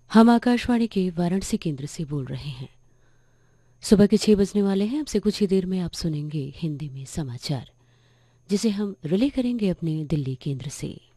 हम आकाशवाणी के वाराणसी केंद्र से बोल रहे हैं। सुबह के 6 बजने वाले हैं। अब से कुछ ही देर में आप सुनेंगे हिंदी में समाचार, जिसे हम रिले करेंगे अपने दिल्ली केंद्र से।